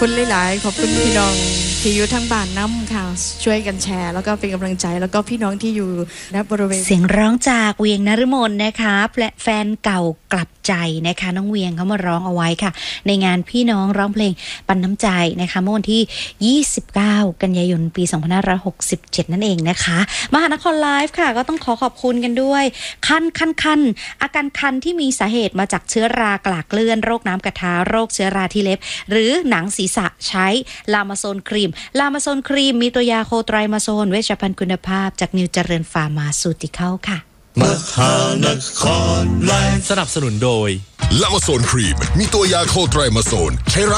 คุณหลายๆขอบคุณพี่น้องที่อยู่ทั้งบ้านน้ำค่ะช่วยกันแชร์แล้วก็เป็นกำลังใจแล้วก็พี่น้องที่อยู่ณบริเวณเสียงร้องจากเวียงนฤมลนะคะและแฟนเก่ากลับใจนะคะน้องเวียงเขามาร้องเอาไว้ค่ะในงานพี่น้องร้องเพลงปันน้ำใจนะคะเมื่อวันที่29กันยายนปี2567นั่นเองนะคะมหานครไลฟ์ค่ะก็ต้องขอบคุณกันด้วยคันอาการคันที่มีสาเหตุมาจากเชื้อรากลากเลื่อนโรคน้ำกระทาโรคเชื้อราที่เล็บหรือหนังศีรษะใช้ลามาโซนครีมมีตัวยาโคไตรมาโซนเวชภัณฑ์คุณภาพจากนิวเจริญฟาร์มาซูติคอลค่ะมหานครไลฟ์สนับสนุนโดยลามาโซนครีมมีตัวยาโคไตรมาโซนใช้